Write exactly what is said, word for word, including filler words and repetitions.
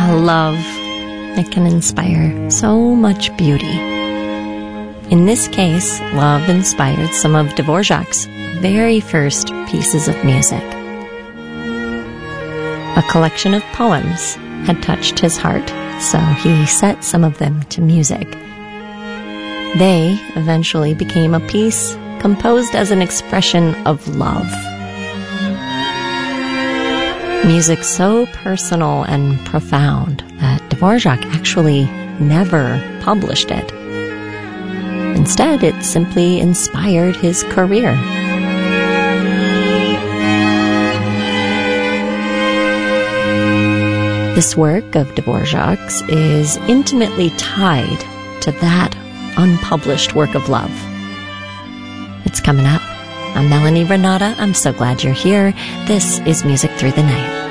love. It can inspire so much beauty. In this case, love inspired some of Dvorak's very first pieces of music. A collection of poems had touched his heart, so he set some of them to music. They eventually became a piece composed as an expression of love. Music so personal and profound that Dvorak actually never published it. Instead, it simply inspired his career. This work of Dvorak's is intimately tied to that unpublished work of love. It's coming up. I'm Melanie Renata. I'm so glad you're here. This is Music Through the Night.